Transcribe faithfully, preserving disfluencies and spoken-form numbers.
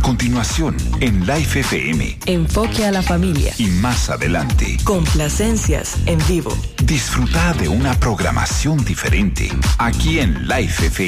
continuación, en Life F M. Enfoque a la familia. Y más adelante, complacencias en vivo. Disfruta de una programación diferente aquí en Life F M.